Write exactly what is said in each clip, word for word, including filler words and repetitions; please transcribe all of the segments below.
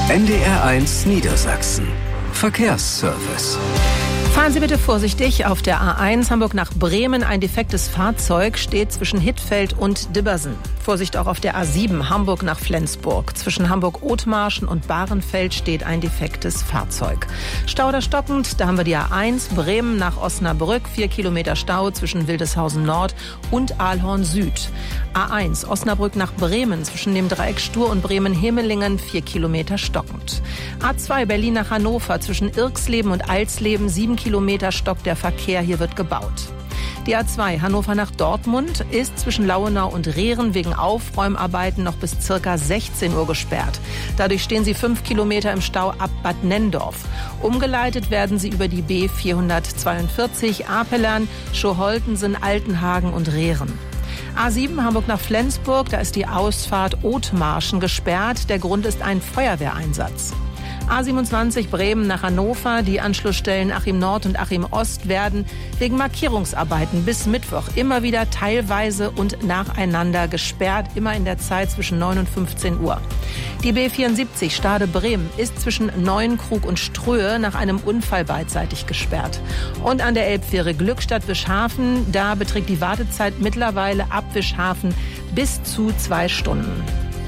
N D R eins Niedersachsen. Verkehrsservice. Fahren Sie bitte vorsichtig auf der A eins Hamburg nach Bremen. Ein defektes Fahrzeug steht zwischen Hittfeld und Dibbersen. Vorsicht auch auf der A sieben Hamburg nach Flensburg. Zwischen Hamburg-Othmarschen und Bahrenfeld steht ein defektes Fahrzeug. Stau oder stockend, da haben wir die A eins Bremen nach Osnabrück. Vier Kilometer Stau zwischen Wildeshausen Nord und Aalhorn Süd. A eins Osnabrück nach Bremen zwischen dem Dreieck Stur und Bremen-Hemelingen. Vier Kilometer stockend. A zwei Berlin nach Hannover zwischen Irxleben und Alsleben. Sieben Kilometer stockt der Verkehr, hier wird gebaut. Die A zwei Hannover nach Dortmund ist zwischen Lauenau und Rehren wegen Aufräumarbeiten noch bis circa sechzehn Uhr gesperrt. Dadurch stehen sie fünf Kilometer im Stau ab Bad Nenndorf. Umgeleitet werden sie über die B vierhundertzweiundvierzig Apelern, Schoholtensen, Altenhagen und Rehren. A sieben Hamburg nach Flensburg, da ist die Ausfahrt Othmarschen gesperrt. Der Grund ist ein Feuerwehreinsatz. A siebenundzwanzig Bremen nach Hannover. Die Anschlussstellen Achim Nord und Achim Ost werden wegen Markierungsarbeiten bis Mittwoch immer wieder teilweise und nacheinander gesperrt, immer in der Zeit zwischen neun und fünfzehn Uhr. Die B vierundsiebzig Stade Bremen ist zwischen Neuenkrug und Ströhe nach einem Unfall beidseitig gesperrt. Und an der Elbfähre Glückstadt-Wischhafen, da beträgt die Wartezeit mittlerweile ab Wischhafen bis zu zwei Stunden.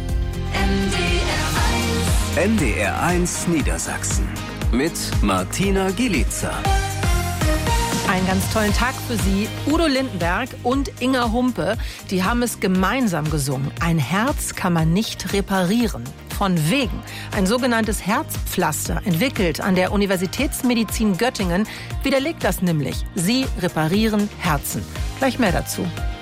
N D R eins Niedersachsen mit Martina Gielitzer. Einen ganz tollen Tag für Sie. Udo Lindenberg und Inga Humpe, die haben es gemeinsam gesungen. Ein Herz kann man nicht reparieren. Von wegen. Ein sogenanntes Herzpflaster, entwickelt an der Universitätsmedizin Göttingen, widerlegt das nämlich. Sie reparieren Herzen. Gleich mehr dazu.